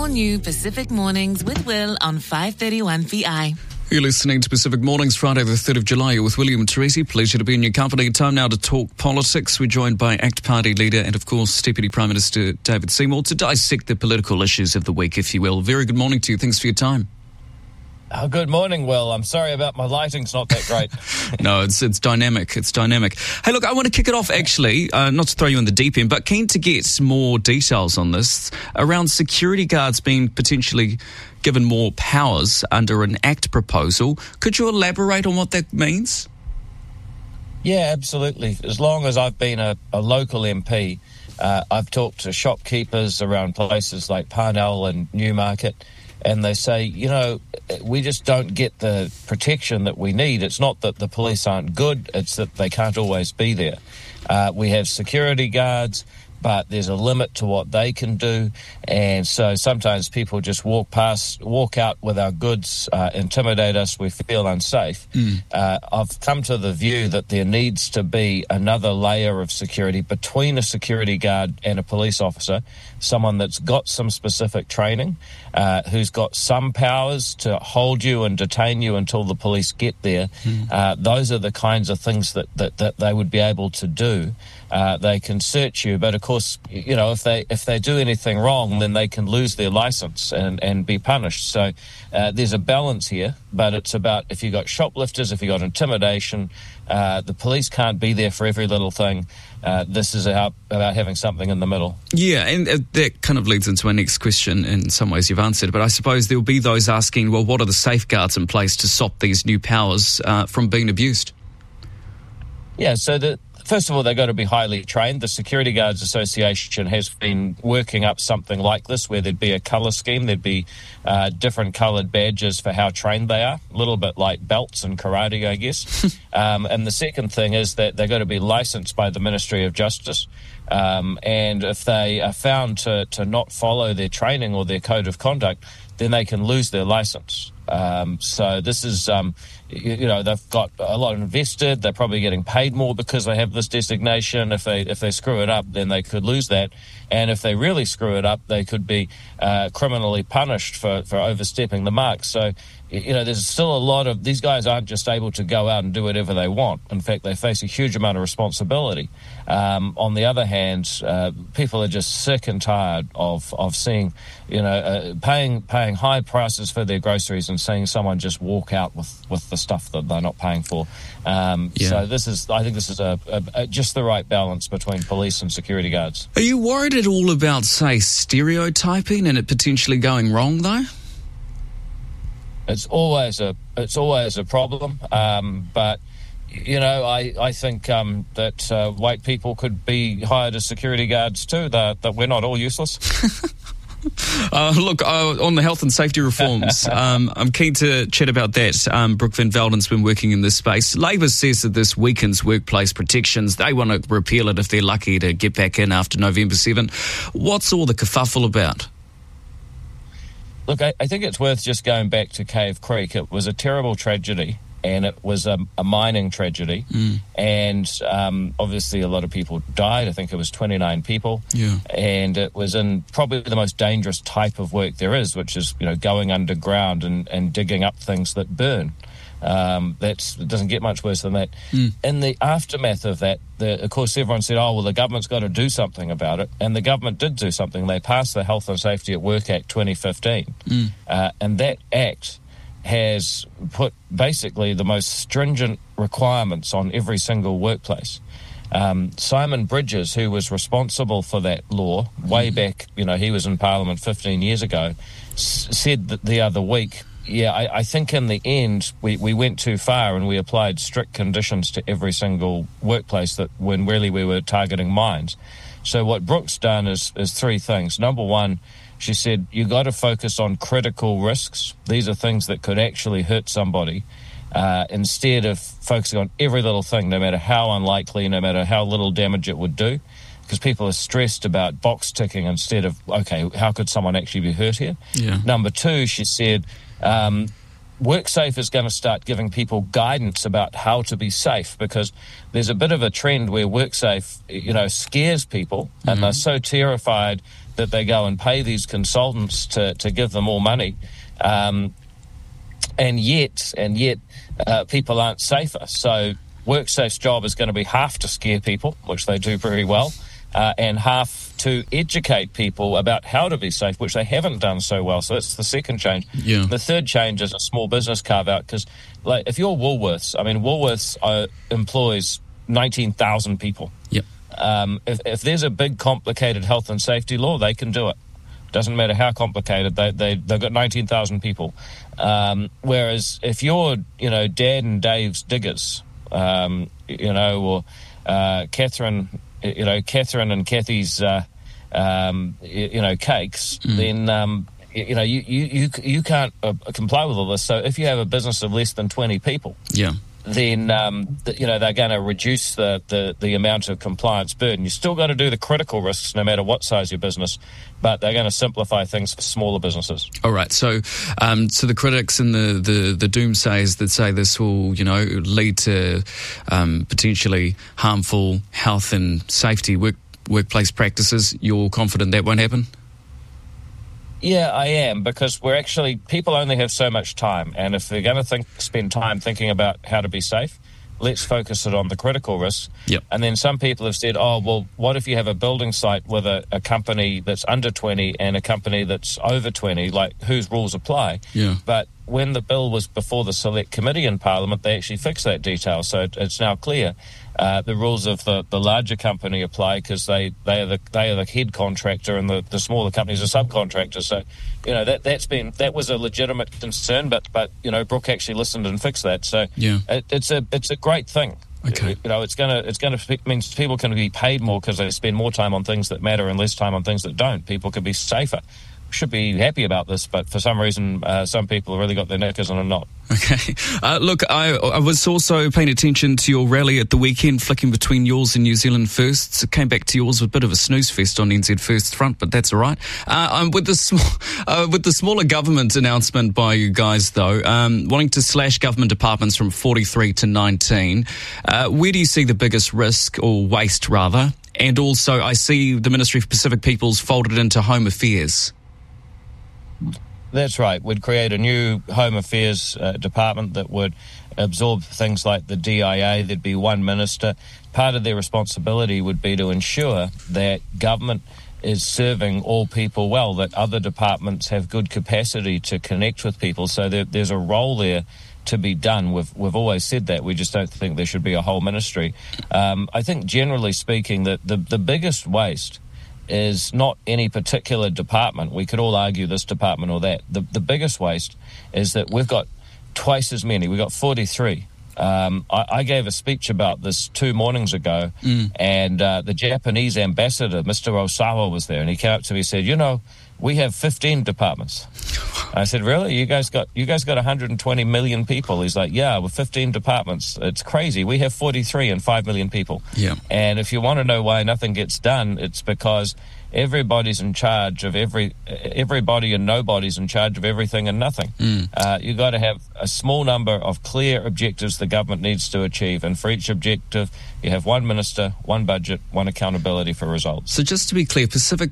all new Pacific Mornings with Will on 531VI. You're listening to Pacific Mornings, Friday the 3rd of July. You're with William and Teresi. Pleasure to be in your company. Time now to talk politics. We're joined by ACT Party leader and, of course, Deputy Prime Minister David Seymour to dissect the political issues of the week, if you will. Very good morning to you. Thanks for your time. Oh, good morning, Will. I'm sorry about my lighting's not that great. No, it's dynamic. It's dynamic. Hey, look, I want to kick it off, actually, not to throw you in the deep end, but keen to get more details on this, around security guards being potentially given more powers under an ACT proposal. Could you elaborate on what that means? Yeah, absolutely. As long as I've been a local MP, I've talked to shopkeepers around places like Parnell and Newmarket, and they say, you know, we just don't get the protection that we need. It's not that the police aren't good, it's that they can't always be there. We have security guards, but there's a limit to what they can do, and so sometimes people just walk out with our goods, intimidate us, we feel unsafe. I've come to the view that there needs to be another layer of security between a security guard and a police officer, someone that's got some specific training, who's got some powers to hold you and detain you until the police get there. Those are the kinds of things that they would be able to do. They can search you, but of course, you know, if they do anything wrong, then they can lose their license and be punished. So there's a balance here, but it's about if you've got shoplifters, if you've got intimidation, the police can't be there for every little thing. This is about having something in the middle. Yeah, and that kind of leads into my next question. In some ways you've answered, but I suppose there will be those asking, well, what are the safeguards in place to stop these new powers from being abused? Yeah, so first of all, they've got to be highly trained. The Security Guards Association has been working up something like this, where there'd be a colour scheme. There'd be different coloured badges for how trained they are, a little bit like belts in karate, I guess. And the second thing is that they've got to be licensed by the Ministry of Justice. And if they are found to not follow their training or their code of conduct, then they can lose their license. So this is, you know, they've got a lot invested. They're probably getting paid more because they have this designation. If they screw it up, then they could lose that. And if they really screw it up, they could be criminally punished for overstepping the mark. So, you know, there's still a lot of, these guys aren't just able to go out and do whatever they want. In fact, they face a huge amount of responsibility. On the other hand, people are just sick and tired of seeing, you know, paying high prices for their groceries and seeing someone just walk out with the stuff that they're not paying for. So I think this is just the right balance between police and security guards. Are you worried at all about, say, stereotyping and it potentially going wrong, though? It's always a problem, but you know, I think that white people could be hired as security guards too. That we're not all useless. Look, on the health and safety reforms, I'm keen to chat about that. Brooke Van Velden's been working in this space. Labor says that this weakens workplace protections. They want to repeal it if they're lucky to get back in after November 7. What's all the kerfuffle about? Look, I think it's worth just going back to Cave Creek. It was a terrible tragedy, and it was a mining tragedy. And obviously a lot of people died. I think it was 29 people. Yeah. And it was in probably the most dangerous type of work there is, which is, you know, going underground and digging up things that burn. It doesn't get much worse than that. In the aftermath of that, of course, everyone said, oh, well, the government's got to do something about it. And the government did do something. They passed the Health and Safety at Work Act 2015. And that act has put basically the most stringent requirements on every single workplace. Simon Bridges, who was responsible for that law way back, you know, he was in Parliament 15 years ago, said that the other week, I think in the end we went too far and we applied strict conditions to every single workplace that when really we were targeting mines. So what Brooke's done is three things. Number one, she said, you got to focus on critical risks. These are things that could actually hurt somebody, instead of focusing on every little thing, no matter how unlikely, no matter how little damage it would do. Because people are stressed about box ticking instead of, okay, how could someone actually be hurt here? Yeah. Number two, she said, WorkSafe is going to start giving people guidance about how to be safe, because there's a bit of a trend where WorkSafe, you know, scares people and they're so terrified that they go and pay these consultants to give them more money. And yet, people aren't safer. So WorkSafe's job is going to be half to scare people, which they do very well, and half to educate people about how to be safe, which they haven't done so well. So that's the second change. Yeah. The third change is a small business carve-out, because like, if you're Woolworths, Woolworths employs 19,000 people. Yep. If there's a big, complicated health and safety law, they can do it. Doesn't matter how complicated. They've got 19,000 people. Whereas if you're, Dad and Dave's Diggers, or Catherine and Kathy's, cakes, then you can't comply with all this. So if you have a business of less than 20 people, then they're going to reduce the amount of compliance burden. You still got to do the critical risks no matter what size your business, but they're going to simplify things for smaller businesses. All right. So the critics and the doomsayers that say this will lead to potentially harmful health and safety workplace practices, you're confident that won't happen? Yeah, I am, because people only have so much time, and if they're going to spend time thinking about how to be safe, let's focus it on the critical risks. Yep. And then some people have said, what if you have a building site with a company that's under 20 and a company that's over 20, like whose rules apply? Yeah. But when the bill was before the Select Committee in Parliament, they actually fixed that detail, so it's now clear. The rules of the larger company apply, because they are the head contractor, and the smaller companies are subcontractors. So, that was a legitimate concern, but Brooke actually listened and fixed that. So it's a great thing. Okay. It's going to means people can be paid more because they spend more time on things that matter and less time on things that don't. People can be safer. Should be happy about this, but for some reason, some people have really got their knickers and are not. Okay. Look, I was also paying attention to your rally at the weekend, flicking between yours and New Zealand Firsts. It came back to yours with a bit of a snooze fest on NZ First front, but that's all right. With the smaller government announcement by you guys, though, wanting to slash government departments from 43 to 19, where do you see the biggest risk, or waste rather? And also, I see the Ministry for Pacific Peoples folded into Home Affairs. That's right. We'd create a new Home Affairs department that would absorb things like the DIA. There'd be one minister. Part of their responsibility would be to ensure that government is serving all people well, that other departments have good capacity to connect with people. So there's a role there to be done. We've always said that. We just don't think there should be a whole ministry. I think generally speaking that the biggest waste is not any particular department. We could all argue this department or that. The biggest waste is that we've got twice as many. We've got 43. I gave a speech about this 2 mornings ago, and the Japanese ambassador, Mr. Osawa, was there, and he came up to me and said, we have 15 departments. I said, really? You guys got 120 million people? He's like, yeah, with 15 departments. It's crazy. We have 43 and 5 million people. Yeah. And if you want to know why nothing gets done, it's because everybody's in charge of everybody, and nobody's in charge of everything and nothing. You've got to have a small number of clear objectives the government needs to achieve, and for each objective, you have one minister, one budget, one accountability for results. So just to be clear, Pacific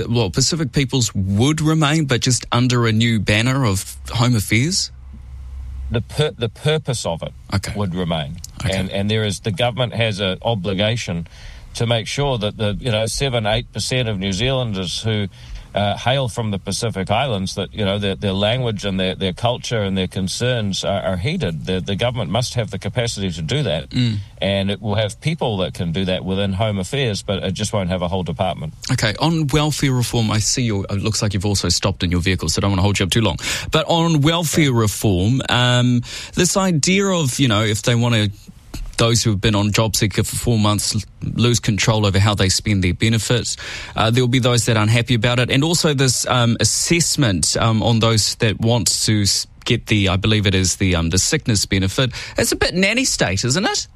Peoples would remain, but just under a new banner of Home Affairs? The purpose of it would remain. Okay. And the government has an obligation to make sure that the 7-8% of New Zealanders who hail from the Pacific Islands, that their language and their culture and their concerns are heeded. The government must have the capacity to do that, and it will have people that can do that within Home Affairs, but it just won't have a whole department. Okay, on welfare reform, I see it looks like you've also stopped in your vehicle, so I don't want to hold you up too long. But on welfare reform, this idea of, if they want to, those who have been on JobSeeker for 4 months lose control over how they spend their benefits. There will be those that are unhappy about it. And also this assessment on those that want to get I believe it is the sickness benefit. It's a bit nanny state, isn't it?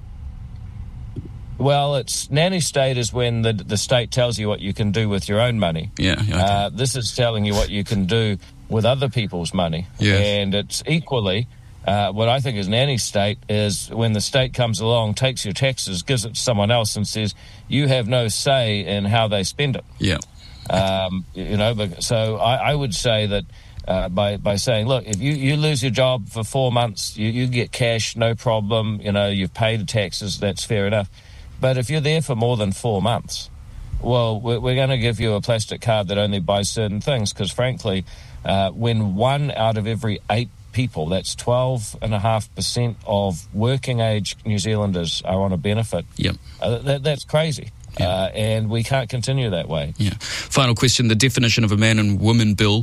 Well, it's nanny state is when the state tells you what you can do with your own money. Yeah. Okay. This is telling you what you can do with other people's money. Yes. And it's equally... what I think is nanny state is when the state comes along, takes your taxes, gives it to someone else and says, you have no say in how they spend it. Yeah. So I would say that by saying, look, if you lose your job for 4 months, you get cash, no problem. You've paid the taxes, that's fair enough. But if you're there for more than 4 months, well, we're going to give you a plastic card that only buys certain things, because frankly, when 1 out of every 8 people, that's 12.5% of working age New Zealanders are on a benefit. Yep. That's crazy. Yeah. And we can't continue that way. Yeah. Final question, the definition of a man and woman bill,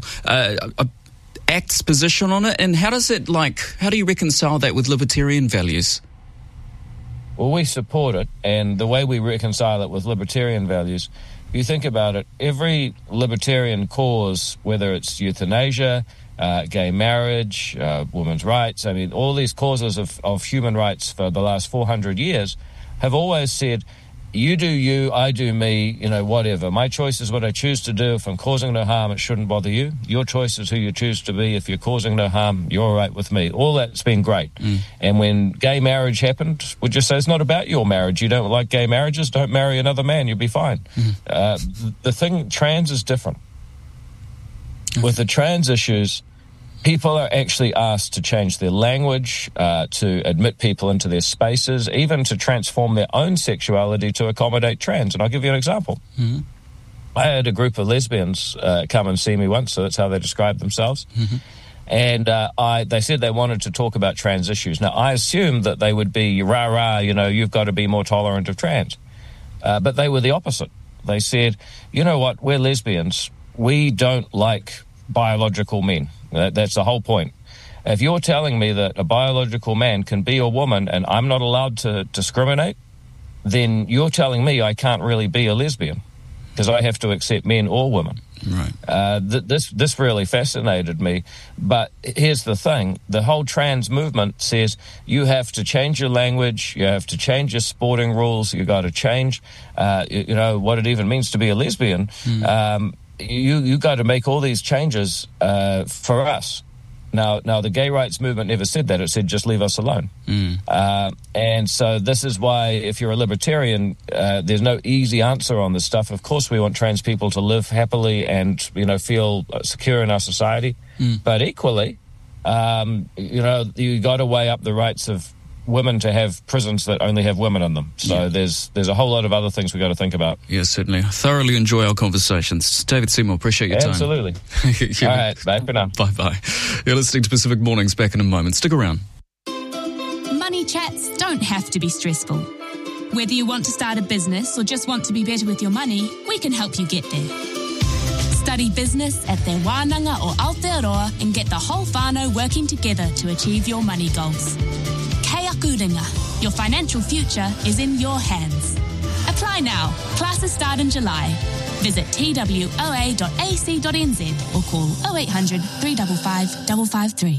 ACT's position on it, and how do you reconcile that with libertarian values? Well, we support it, and the way we reconcile it with libertarian values, if you think about it, every libertarian cause, whether it's euthanasia, gay marriage, women's rights, all these causes of human rights for the last 400 years have always said, you do you, I do me, whatever. My choice is what I choose to do. If I'm causing no harm, it shouldn't bother you. Your choice is who you choose to be. If you're causing no harm, you're all right with me. All that's been great. And when gay marriage happened, we just say it's not about your marriage. You don't like gay marriages, don't marry another man, you'll be fine. Trans is different. With the trans issues, people are actually asked to change their language, to admit people into their spaces, even to transform their own sexuality to accommodate trans. And I'll give you an example. I had a group of lesbians come and see me once, so that's how they described themselves. And they said they wanted to talk about trans issues. Now, I assumed that they would be, rah-rah, you've got to be more tolerant of trans. But they were the opposite. They said, you know what, we're lesbians. We don't like biological men. That's the whole point. If you're telling me that a biological man can be a woman and I'm not allowed to discriminate, then you're telling me I can't really be a lesbian because I have to accept men or women. Right. This really fascinated me. But here's the thing. The whole trans movement says you have to change your language, you have to change your sporting rules, you got to change what it even means to be a lesbian. You got to make all these changes for us. Now, the gay rights movement never said that. It said just leave us alone. And so this is why, if you're a libertarian, there's no easy answer on this stuff. Of course, we want trans people to live happily and feel secure in our society. But equally, you got to weigh up the rights of women to have prisons that only have women in them. So there's a whole lot of other things we've got to think about. Yes, certainly. I thoroughly enjoy our conversations. David Seymour, appreciate your time. Absolutely. All right, bye for now. Bye-bye. You're listening to Pacific Mornings. Back in a moment. Stick around. Money chats don't have to be stressful. Whether you want to start a business or just want to be better with your money, we can help you get there. Study business at Te Wānanga or Aotearoa and get the whole whānau working together to achieve your money goals. Kei aku ringa. Your financial future is in your hands. Apply now. Classes start in July. Visit twoa.ac.nz or call 0800 355 553.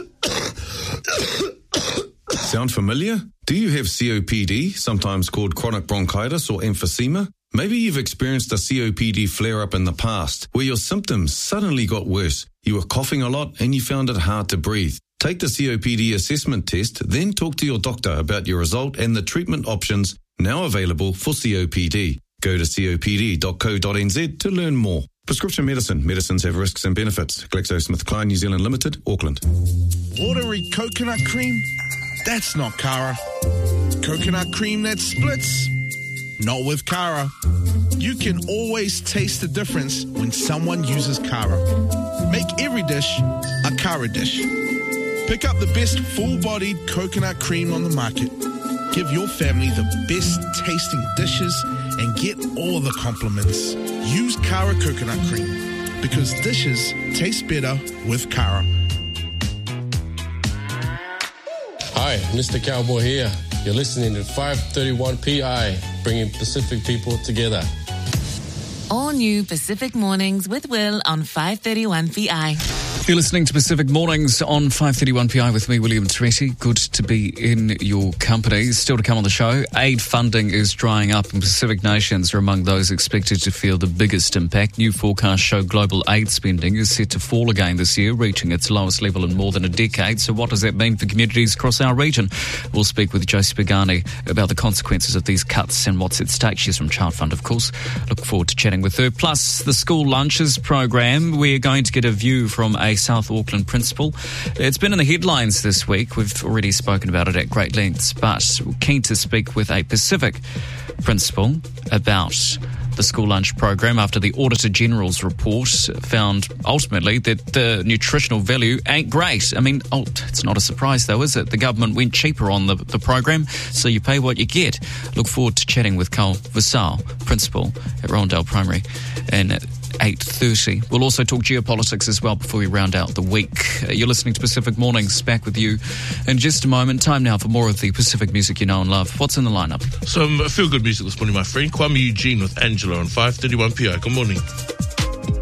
Sound familiar? Do you have COPD, sometimes called chronic bronchitis or emphysema? Maybe you've experienced a COPD flare-up in the past where your symptoms suddenly got worse. You were coughing a lot and you found it hard to breathe. Take the COPD assessment test, then talk to your doctor about your result and the treatment options now available for COPD. Go to copd.co.nz to learn more. Prescription medicine. Medicines have risks and benefits. GlaxoSmithKline New Zealand Limited, Auckland. Watery coconut cream? That's not Cara. Coconut cream that splits? Not with Cara. You can always taste the difference when someone uses Cara. Make every dish a Cara dish. Pick up the best full-bodied coconut cream on the market. Give your family the best tasting dishes and get all the compliments. Use Cara coconut cream because dishes taste better with Cara. Hi, Mr. Cowboy here. You're listening to 531 PI, bringing Pacific people together. All new Pacific Mornings with Will on 531 PI. You're listening to Pacific Mornings on 531 PI with me, William Tretti. Good to be in your company. Still to come on the show, aid funding is drying up and Pacific nations are among those expected to feel the biggest impact. New forecasts show global aid spending is set to fall again this year, reaching its lowest level in more than a decade. So what does that mean for communities across our region? We'll speak with Josie Pagani about the consequences of these cuts and what's at stake. She's from Child Fund, of course. Look forward to chatting with her. Plus, the school lunches program. We're going to get a view from a South Auckland principal. It's been in the headlines this week. We've already spoken about it at great lengths, but we're keen to speak with a Pacific principal about the school lunch program after the Auditor General's report found ultimately that the nutritional value ain't great. I mean, it's not a surprise though, is it? The government went cheaper on the program, so you pay what you get. Look forward to chatting with Carl Vassal, principal at Rowandale Primary, and at 8:30. We'll also talk geopolitics as well before we round out the week. You're listening to Pacific Mornings. Back with you in just a moment. Time now for more of the Pacific music you know and love. What's in the lineup? Some feel-good music this morning, my friend. Kwame Eugene with Angela on 531 PI. Good morning.